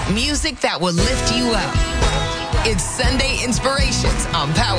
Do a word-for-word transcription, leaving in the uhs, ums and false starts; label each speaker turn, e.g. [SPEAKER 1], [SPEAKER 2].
[SPEAKER 1] Music that will lift you up. It's Sunday Inspirations on Power